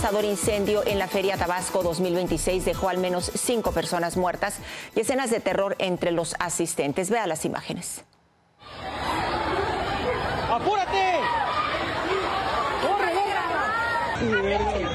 El incendio en la Feria Tabasco 2026 dejó al menos 5 personas muertas y escenas de terror entre los asistentes. Vea las imágenes. ¡Apúrate! ¡Corre!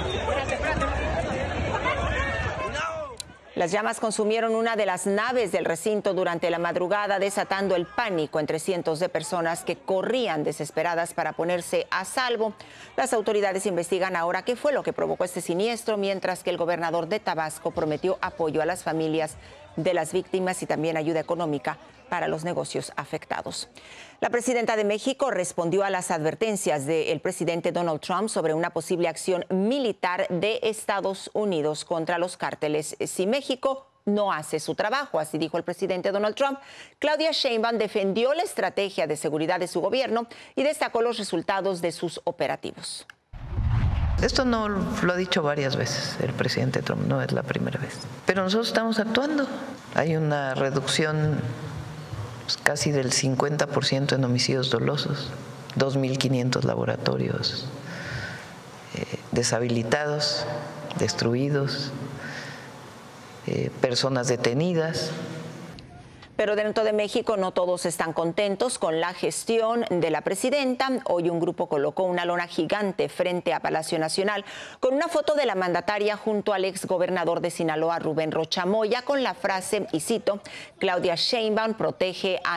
Las llamas consumieron una de las naves del recinto durante la madrugada, desatando el pánico entre cientos de personas que corrían desesperadas para ponerse a salvo. Las autoridades investigan ahora qué fue lo que provocó este siniestro, mientras que el gobernador de Tabasco prometió apoyo a las familias de las víctimas y también ayuda económica para los negocios afectados. La presidenta de México respondió a las advertencias del presidente Donald Trump sobre una posible acción militar de Estados Unidos contra los cárteles si México no hace su trabajo, así dijo el presidente Donald Trump. Claudia Sheinbaum defendió la estrategia de seguridad de su gobierno y destacó los resultados de sus operativos. Esto no lo ha dicho varias veces el presidente Trump, no es la primera vez. Pero nosotros estamos actuando. Hay una reducción casi del 50% en homicidios dolosos, 2.500 laboratorios deshabilitados, destruidos, personas detenidas. Pero dentro de México no todos están contentos con la gestión de la presidenta. Hoy un grupo colocó una lona gigante frente a Palacio Nacional con una foto de la mandataria junto al exgobernador de Sinaloa, Rubén Rocha Moya, con la frase, y cito, Claudia Sheinbaum protege a